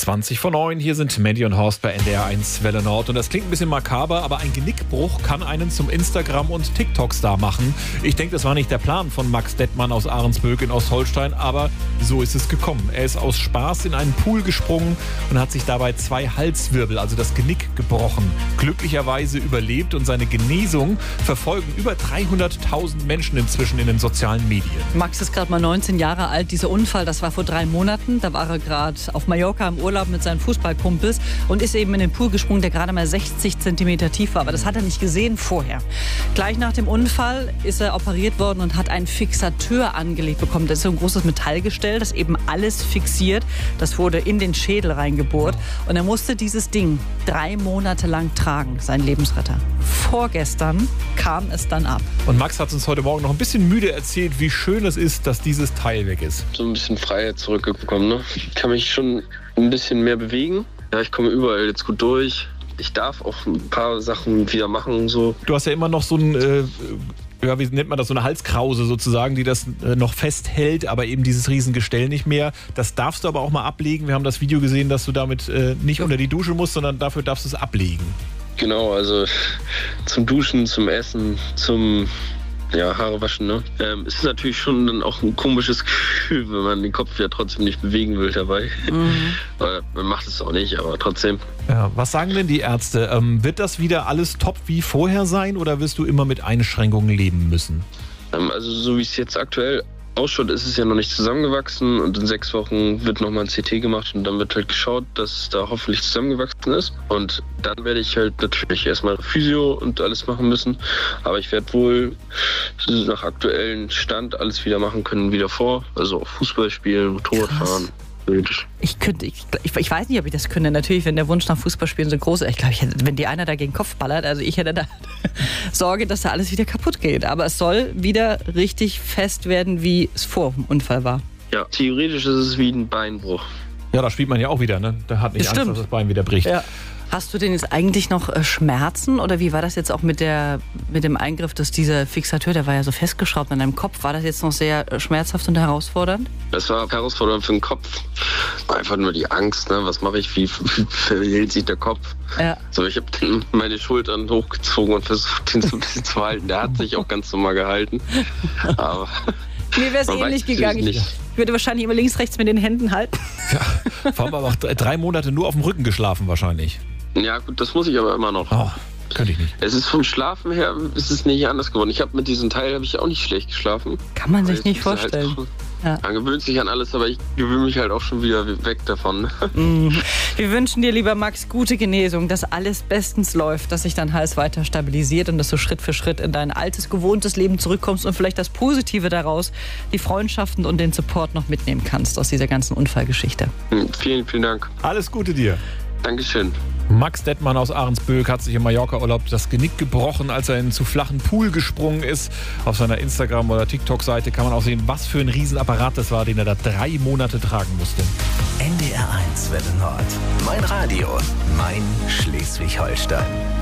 20:09, hier sind Mandy und Horst bei NDR1 Welle Nord. Und das klingt ein bisschen makaber, aber ein Genickbruch kann einen zum Instagram- und TikTok-Star machen. Ich denke, das war nicht der Plan von Max Dettmann aus Ahrensböck in Ostholstein, aber so ist es gekommen. Er ist aus Spaß in einen Pool gesprungen und hat sich dabei 2 Halswirbel, also das Genick, gebrochen. Glücklicherweise überlebt und seine Genesung verfolgen über 300.000 Menschen inzwischen in den sozialen Medien. Max ist gerade mal 19 Jahre alt. Dieser Unfall, das war vor 3 Monaten. Da war er gerade auf Mallorca im Urlaub mit seinen Fußballkumpels und ist eben in den Pool gesprungen, der gerade mal 60 Zentimeter tief war. Aber das hat er nicht gesehen vorher. Gleich nach dem Unfall ist er operiert worden und hat einen Fixateur angelegt bekommen. Das ist so ein großes Metallgestell, das eben alles fixiert. Das wurde in den Schädel reingebohrt. Und er musste dieses Ding 3 Monate lang tragen, sein Lebensretter. Vorgestern kam es dann ab. Und Max hat uns heute Morgen noch ein bisschen müde erzählt, wie schön es ist, dass dieses Teil weg ist. So ein bisschen Freiheit zurückbekommen, ne? Ich kann mich schon ein bisschen mehr bewegen. Ja, ich komme überall jetzt gut durch. Ich darf auch ein paar Sachen wieder machen und so. Du hast ja immer noch so ein, wie nennt man das, so eine Halskrause sozusagen, die das noch festhält, aber eben dieses Riesengestell nicht mehr. Das darfst du aber auch mal ablegen. Wir haben das Video gesehen, dass du damit nicht unter die Dusche musst, sondern dafür darfst du es ablegen. Genau, also zum Duschen, zum Essen, zum Haare waschen, ne? Es ist natürlich schon dann auch ein komisches Gefühl, wenn man den Kopf ja trotzdem nicht bewegen will dabei. Man macht es auch nicht, aber trotzdem. Ja, was sagen denn die Ärzte? Wird das wieder alles top wie vorher sein oder wirst du immer mit Einschränkungen leben müssen? Also so wie es jetzt aktuell ausschaut, ist es ja noch nicht zusammengewachsen und in 6 Wochen wird nochmal ein CT gemacht und dann wird halt geschaut, dass es da hoffentlich zusammengewachsen ist. Und dann werde ich halt natürlich erstmal Physio und alles machen müssen. Aber ich werde wohl nach aktuellem Stand alles wieder machen können wie davor. Also auch Fußball spielen, Motorrad fahren. Ich weiß nicht, ob ich das könnte. Natürlich, wenn der Wunsch nach Fußballspielen so groß ist. Ich glaube, wenn dir einer da gegen den Kopf ballert, also ich hätte da Sorge, dass da alles wieder kaputt geht. Aber es soll wieder richtig fest werden, wie es vor dem Unfall war. Ja, theoretisch ist es wie ein Beinbruch. Ja, da spielt man ja auch wieder, ne? Da hat nicht Angst, dass das Bein wieder bricht. Ja. Hast du denn jetzt eigentlich noch Schmerzen oder wie war das jetzt auch mit dem Eingriff, dass dieser Fixateur, der war ja so festgeschraubt an deinem Kopf, war das jetzt noch sehr schmerzhaft und herausfordernd? Das war herausfordernd für den Kopf. Einfach nur die Angst, ne? Was mache ich, wie verhält sich der Kopf? Ja. So, ich habe meine Schultern hochgezogen und versucht, den so ein bisschen zu halten. Der hat sich auch ganz normal gehalten. Aber mir wäre es ähnlich gegangen. Ich würde wahrscheinlich immer links, rechts mit den Händen halten. Ja, vor allem aber auch 3 Monate nur auf dem Rücken geschlafen wahrscheinlich. Ja gut, das muss ich aber immer noch. Oh, könnte ich nicht. Es ist vom Schlafen her, ist es nicht anders geworden. Ich habe mit diesem Teil auch nicht schlecht geschlafen. Kann man sich nicht vorstellen. Man gewöhnt sich an alles, aber ich gewöhne mich halt auch schon wieder weg davon. Wir wünschen dir, lieber Max, gute Genesung, dass alles bestens läuft, dass sich dein Hals weiter stabilisiert und dass du Schritt für Schritt in dein altes, gewohntes Leben zurückkommst und vielleicht das Positive daraus, die Freundschaften und den Support noch mitnehmen kannst aus dieser ganzen Unfallgeschichte. Vielen, vielen Dank. Alles Gute dir. Dankeschön. Max Dettmann aus Ahrensböck hat sich im Mallorca-Urlaub das Genick gebrochen, als er in einen zu flachen Pool gesprungen ist. Auf seiner Instagram- oder TikTok-Seite kann man auch sehen, was für ein Riesenapparat das war, den er da 3 Monate tragen musste. NDR1 Welle Nord. Mein Radio, mein Schleswig-Holstein.